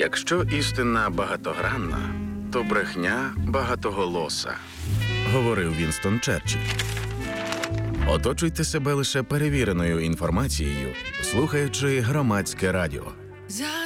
Якщо істина багатогранна, то брехня багатоголоса, говорив Вінстон Черчилль. Оточуйте себе лише перевіреною інформацією, слухаючи Громадське радіо.